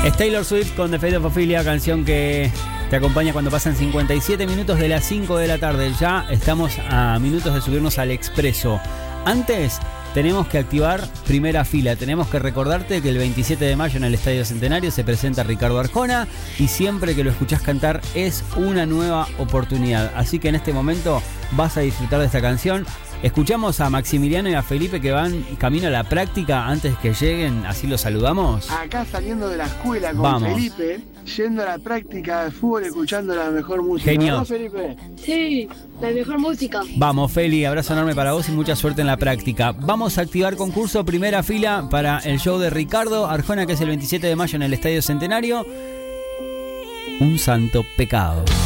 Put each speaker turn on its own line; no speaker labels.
Es Taylor Swift con The Fate of Ophelia, canción que te acompaña cuando pasan 57 minutos de las 5 de la tarde. Ya estamos a minutos de subirnos al Expreso. Antes tenemos que activar primera fila. Tenemos que recordarte que el 27 de mayo en el Estadio Centenario se presenta Ricardo Arjona y siempre que lo escuchás cantar es una nueva oportunidad. Así que en este momento vas a disfrutar de esta canción. Escuchamos a Maximiliano y a Felipe que van camino a la práctica antes que lleguen, así los saludamos.
Acá saliendo de la escuela con
Vamos.
Felipe, yendo a la práctica de fútbol, escuchando la mejor música.
Genio.
¿No, Felipe?
Sí, la mejor música.
Vamos, Feli, abrazo enorme para vos y mucha suerte en la práctica. Vamos a activar concurso primera fila para el show de Ricardo Arjona, que es el 27 de mayo en el Estadio Centenario. Un santo pecado.